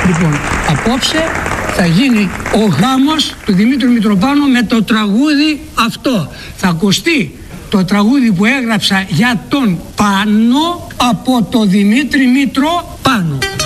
Λοιπόν, απόψε θα γίνει ο γάμος του Δημήτρου Μητροπάνου με το τραγούδι αυτό. Θα ακουστεί το τραγούδι που έγραψα για τον Πάνο από το Δημήτρη Μητροπάνου.